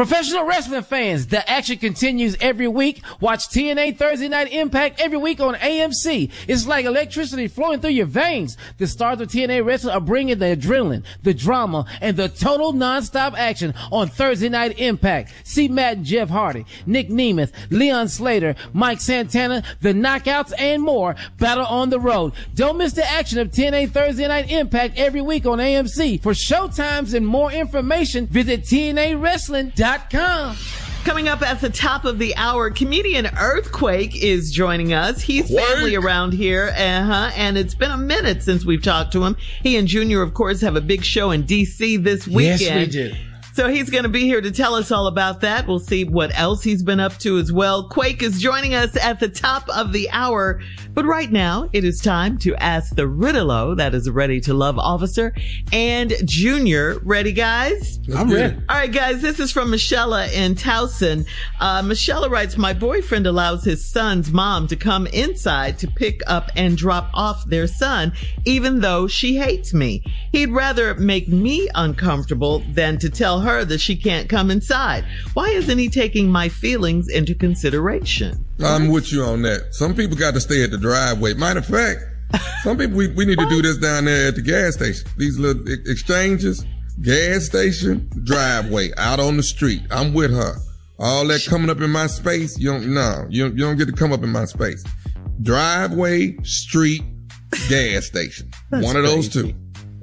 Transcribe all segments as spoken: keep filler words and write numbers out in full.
Professional wrestling fans, the action continues every week. Watch T N A Thursday Night Impact every week on A M C. It's like electricity flowing through your veins. The stars of T N A wrestling are bringing the adrenaline, the drama, and the total non-stop action on Thursday Night Impact. See Matt and Jeff Hardy, Nick Nemeth, Leon Slater, Mike Santana, the Knockouts, and more battle on the road. Don't miss the action of T N A Thursday Night Impact every week on A M C. For showtimes and more information, visit T N A Wrestling dot com. Coming up at the top of the hour, comedian Earthquake is joining us. He's family around here, uh-huh, and it's been a minute since we've talked to him. He and Junior, of course, have a big show in D C this weekend. Yes, we do. So he's going to be here to tell us all about that. We'll see what else he's been up to as well. Quake is joining us at the top of the hour. But right now, it is time to ask the Riddle-O, that is a Ready to Love officer, and Junior. Ready, guys? I'm ready. All right, guys, this is from Michelle in Towson. Uh, Michelle writes, my boyfriend allows his son's mom to come inside to pick up and drop off their son, even though she hates me. He'd rather make me uncomfortable than to tell her that she can't come inside. Why isn't he taking my feelings into consideration? I'm with you on that. Some people got to stay at the driveway. Matter of fact, some people, we, we need to do this down there at the gas station. These little e- exchanges, gas station, driveway, out on the street. I'm with her. All that coming up in my space, you don't, no, you don't, you don't get to come up in my space. Driveway, street, gas station. That's One of those crazy. two.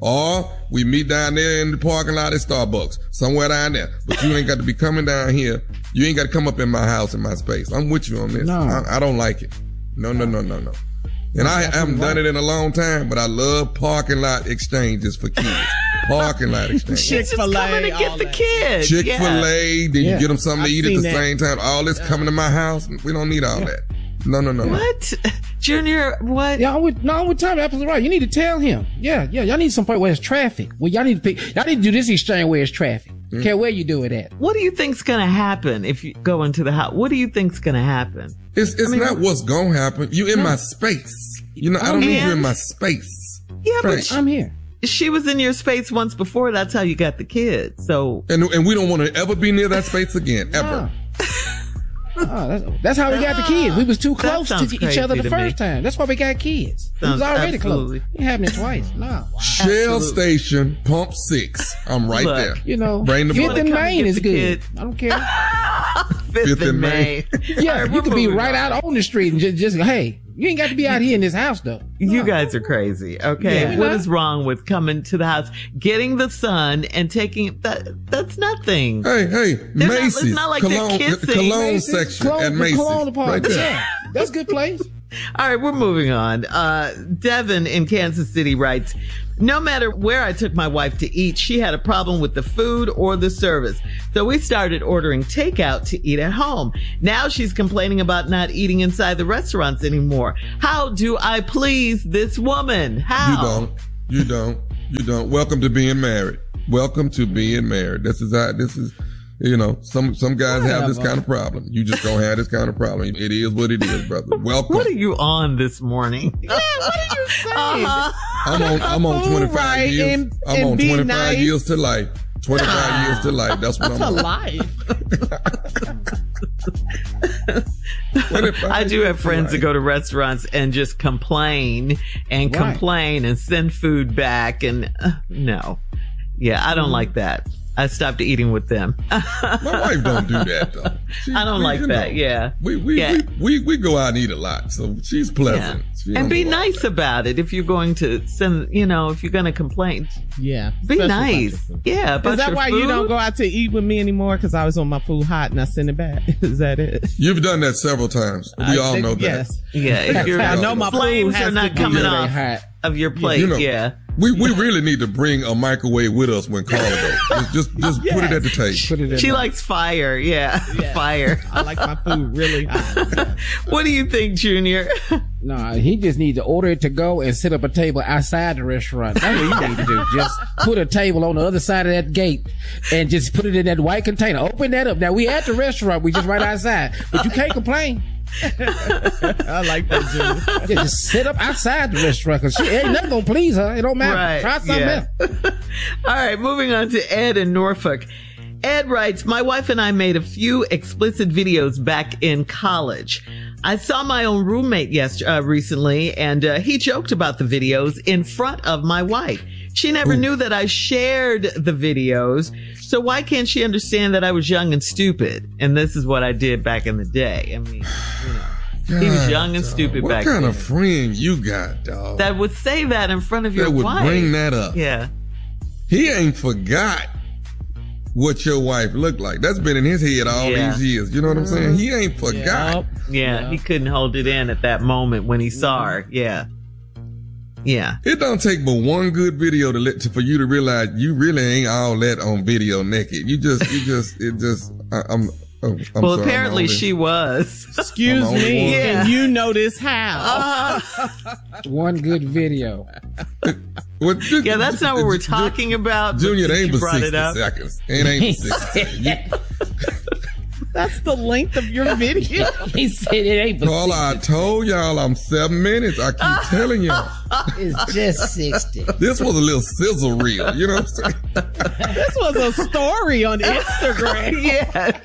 Or we meet down there in the parking lot at Starbucks, somewhere down there. But you ain't got to be coming down here. You ain't got to come up in my house, in my space. I'm with you on this. No. I, I don't like it. No, no, no, no, no. And I haven't done it in a long time, but I love parking lot exchanges for kids. Parking lot exchanges. She's just coming to get the kids. Chick-fil-A, Yeah. then Yeah. you get them something I've to eat at the seen that. same time. All this coming to my house. We don't need all that. No, no, no, no. What? Junior, what? Yeah, I'm with, no, I'm with Tommy. Absolutely right. You need to tell him. Yeah, yeah. Y'all need some point where it's traffic. Well, y'all need to pick, y'all need to do this exchange where it's traffic. Mm. Care where you do it at. What do you think's going to happen if you go into the house? What do you think's going to happen? It's it's I mean, not what's gonna happen. You in my space. You know, I don't need you in my space. Yeah, Right. but I'm here. she was in your space once before. That's how you got the kids. So And and we don't want to ever be near that space again, ever. Oh, that's, that's how we got the kids. We was too That close to sounds each other crazy the to me. first time. That's why we got kids. We Sounds was already absolutely- close. It happened twice. No. Shell Absolutely. Station, pump six. I'm right Look, there. You know, Bring the Fifth boy. and Come and Main get is the good. kid. I don't care. Fifth, Fifth and and May. Yeah, All right, you we're could be moving right on. out on the street and just, just hey, you ain't got to be out here in this house though. You guys are crazy. Okay. Yeah. What is wrong with coming to the house, getting the son and taking that? That's nothing. Hey, hey, not- it's Macy's, not like they're cologne, kissing. cologne Macy's, section Cologne, at the Macy's, cologne right department. there. Yeah, that's a good place. All right, we're moving on. Uh, Devin in Kansas City writes, no matter where I took my wife to eat, she had a problem with the food or the service. So we started ordering takeout to eat at home. Now she's complaining about not eating inside the restaurants anymore. How do I please this woman? How? You don't. You don't. You don't. Welcome to being married. Welcome to being married. This is how, this is, you know, some, some guys have this kind of problem. You just don't have this kind of problem. It is what it is, brother. Welcome. What are you on this morning? Yeah, what are you saying? Uh-huh. I'm on, I'm on Food twenty-five right years. and- I'm and on be twenty-five nice. years to life. twenty-five years to life. That's what I'm on. life. I do have friends that go to restaurants and just complain and Right. complain and send food back and uh, no. Yeah, I don't like that. I stopped eating with them. My wife don't do that though. She- I don't we- like you that. know, Yeah. We we, Yeah. we we we go out and eat a lot, so she's Yeah. pleasant. She And don't be go out nice there. about it. If you're going to send, you know, if you're going to complain, Yeah. be Especially about nice. your food. Yeah. About Is that your why food. you don't go out to eat with me anymore? Because I was on my food hot and I sent it back. Is that it? You've done that several times. We I all think- know that. Yes. Yeah. If your I know my food flames has are not to be coming really off hot. of your plate. You know, yeah. We we really need to bring a microwave with us when Carla goes. Just just, just put it at the table. Put it in She there. likes fire. Yeah. Yes. Fire. I like my food really hot. What do you think, Junior? No, he just needs to order it to go and set up a table outside the restaurant. That's what you need to do. Just put a table on the other side of that gate and just put it in that white container. Open that up. Now we at the restaurant. We just right outside, but you can't complain. I like that, Junior. Yeah, just sit up outside the restaurant because she ain't nothing gonna please her. It don't matter. Right. Try something Yeah. else. All right. Moving on to Ed in Norfolk. Ed writes, my wife and I made a few explicit videos back in college. I saw my own roommate yes, uh, recently, and uh, he joked about the videos in front of my wife. She never Ooh. knew that I shared the videos, so why can't she understand that I was young and stupid? And this is what I did back in the day. I mean, you know. God, he was young and stupid dog. back then. What kind of friend you got, dog? That would say that in front of your wife. That would wife. bring that up. Yeah. He ain't forgot what your wife looked like. That's been in his head all yeah. these years. You know what I'm saying? He ain't forgot. Yep. Yeah, yeah, he couldn't hold it in at that moment when he saw her. Yeah. Yeah. It don't take but one good video to let to, for you to realize you really ain't all that on video naked. You just, you just, it just, I, I'm, Oh, I'm well, sorry, apparently she was. Excuse me. Yeah. Can you notice how? Uh, One good video. Well, th- yeah, that's not what we're talking about. Junior, it ain't but sixty it seconds. It ain't but sixty seconds. That's the length of your video. He said it ain't but Paula, I told y'all I'm seven minutes. I keep telling y'all. It's just sixty. This was a little sizzle reel. You know what I'm saying? This was a story on Instagram. Yeah.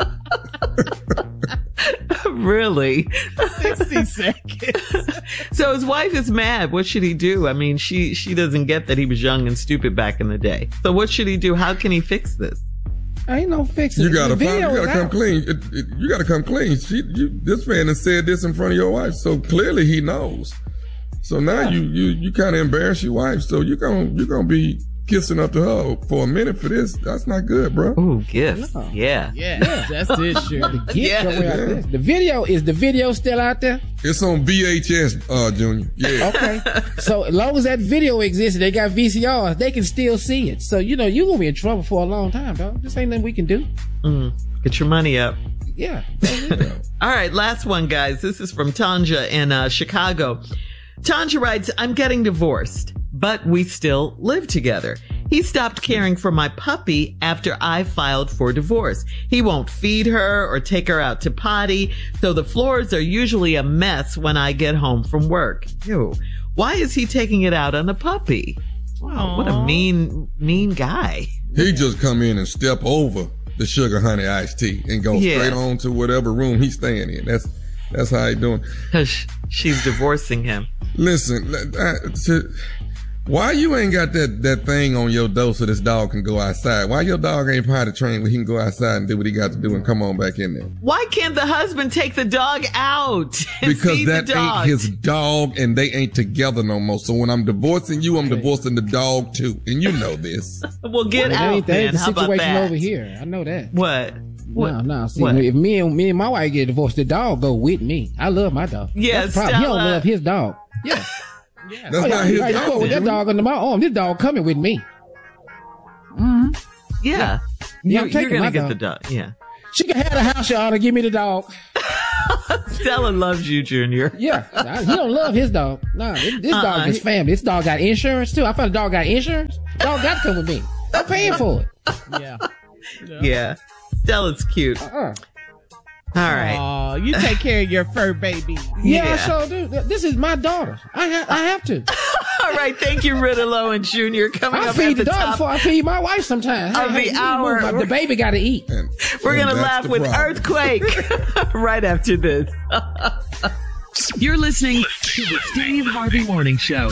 Really? sixty seconds. So his wife is mad. What should he do? I mean, she, she doesn't get that he was young and stupid back in the day. So what should he do? How can he fix this? Ain't no fixing. You gotta, the find, you gotta come out. clean. It, it, you gotta come clean. She, you, this man has said this in front of your wife, so clearly he knows. So now yeah. you, you, you kind of embarrass your wife. So you're gonna, you're gonna be kissing up to her for a minute for this. That's not good, bro. Ooh, gifts. No. Yeah. Yeah. That's it, sure. The gift yeah. go out there. The video, is the video still out there? It's on V H S, uh, Junior. Yeah. Okay. So as long as that video exists, they got V C Rs, they can still see it. So, you know, you're gonna be in trouble for a long time, dog. This ain't nothing we can do. Mm. Get your money up. Yeah. All right, last one, guys. This is from Tanja in uh, Chicago. Tanja writes, I'm getting divorced, but we still live together. He stopped caring for my puppy after I filed for divorce. He won't feed her or take her out to potty, so the floors are usually a mess when I get home from work. Ew. Why is he taking it out on the puppy? Wow, what a mean, mean guy. He just come in and step over the sugar honey iced tea and go Yeah. straight on to whatever room he's staying in. That's that's how he doing. Because she's divorcing him. Listen, I, to, why you ain't got that, that thing on your door so this dog can go outside? Why your dog ain't potty trained where he can go outside and do what he got to do and come on back in there? Why can't the husband take the dog out? and Because feed that the dog? ain't his dog and they ain't together no more. So when I'm divorcing you, I'm divorcing the dog too. And you know this. Well, get Well, that out, ain't, that then. ain't the How about situation that? over here. I know that. What? What? No, no. See, What? if me and me and my wife get divorced, the dog go with me. I love my dog. Yeah, That's the problem. He don't Stella. love his dog. Yeah. Yeah. That's Oh, not yeah, his right, you dog. go with that dog under my arm. This dog coming with me. Yeah. Yeah, You, I'm you're taking gonna my get dog. the dog. Yeah. She can have the house, y'all, to give me the dog. Stella loves you, Junior. Yeah, I- he don't love his dog. Nah, this, this Uh-uh, dog is he- family. This dog got insurance too. I thought the dog got insurance. Dog got to come with me. I'm paying for it. Yeah. Yeah. Stella's cute. Uh-uh. All right. Aw, you take care of your fur baby. Yeah, Yeah. I sure do. This is my daughter. I ha- I have to. All right. Thank you, Riddalo and Junior. Coming I up feed at the the dog top. before I feed my wife sometimes. Of the you need to hour. move. The baby got to eat. And, We're and going to that's laugh the with problem. Earthquake right after this. You're listening to the Steve Harvey Morning Show.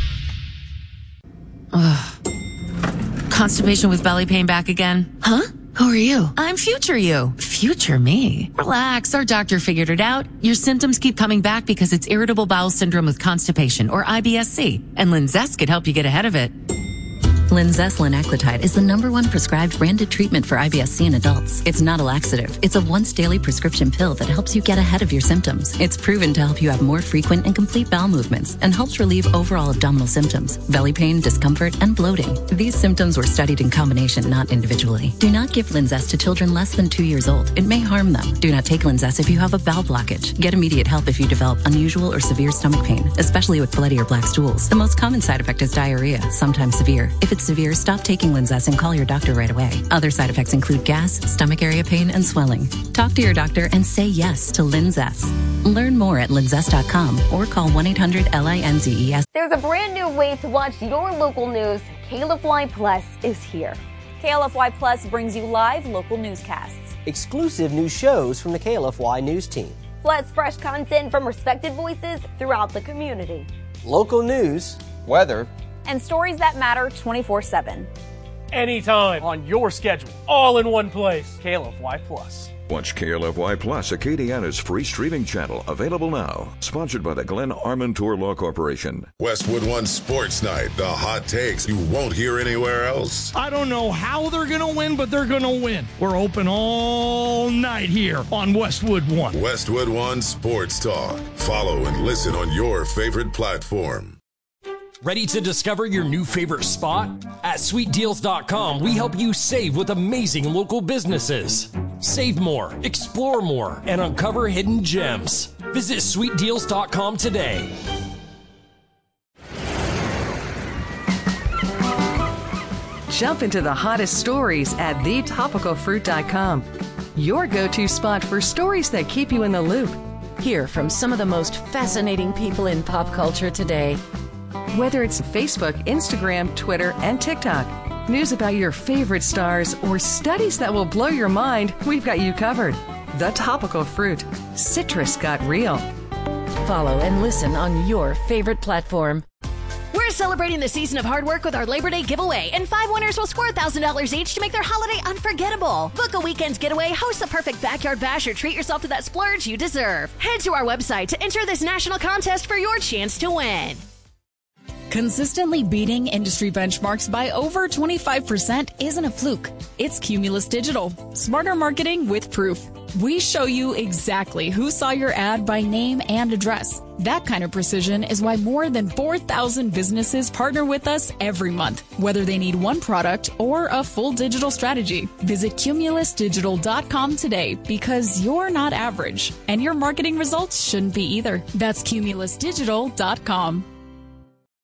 Constipation with belly pain back again? Huh? Who are you? I'm future you. Future me? Relax, our doctor figured it out. Your symptoms keep coming back because it's irritable bowel syndrome with constipation, or I B S C, and Linzess could help you get ahead of it. Linzess linaclotide is the number one prescribed branded treatment for I B S C in adults. It's not a laxative. It's a once daily prescription pill that helps you get ahead of your symptoms. It's proven to help you have more frequent and complete bowel movements and helps relieve overall abdominal symptoms, belly pain, discomfort, and bloating. These symptoms were studied in combination, not individually. Do not give Linzess to children less than two years old. It may harm them. Do not take Linzess if you have a bowel blockage. Get immediate help if you develop unusual or severe stomach pain, especially with bloody or black stools. The most common side effect is diarrhea, sometimes severe. If it's severe, stop taking Linzess and call your doctor right away. Other side effects include gas, stomach area pain, and swelling. Talk to your doctor and say yes to Linzess. Learn more at linzess dot com or call one eight hundred L I N Z E S. There's a brand new way to watch your local news. Caleb Fly Plus is here. K L F Y Plus brings you live local newscasts, exclusive new shows from the K L F Y News team, plus fresh content from respected voices throughout the community, local news, weather, and stories that matter twenty-four seven. Anytime, on your schedule, all in one place. K L F Y Plus. Watch K L F Y Plus, Acadiana's free streaming channel, available now. Sponsored by the Glenn Armentour Law Corporation. Westwood One Sports Night. The hot takes you won't hear anywhere else. I don't know how they're going to win, but they're going to win. We're open all night here on Westwood One. Westwood One Sports Talk. Follow and listen on your favorite platform. Ready to discover your new favorite spot? At sweet deals dot com, we help you save with amazing local businesses. Save more, explore more, and uncover hidden gems. Visit sweet deals dot com today. Jump into the hottest stories at the topical fruit dot com. Your go-to spot for stories that keep you in the loop. Hear from some of the most fascinating people in pop culture today. Whether it's Facebook, Instagram, Twitter, and TikTok, news about your favorite stars, or studies that will blow your mind, we've got you covered. The Topical Fruit. Citrus got real. Follow and listen on your favorite platform. We're celebrating the season of hard work with our Labor Day giveaway, and five winners will score one thousand dollars each to make their holiday unforgettable. Book a weekend getaway, host the perfect backyard bash, or treat yourself to that splurge you deserve. Head to our website to enter this national contest for your chance to win. Consistently beating industry benchmarks by over twenty-five percent isn't a fluke. It's Cumulus Digital. Smarter marketing with proof. We show you exactly who saw your ad by name and address. That kind of precision is why more than four thousand businesses partner with us every month, whether they need one product or a full digital strategy. Visit cumulus digital dot com today, because you're not average, and your marketing results shouldn't be either. That's cumulus digital dot com.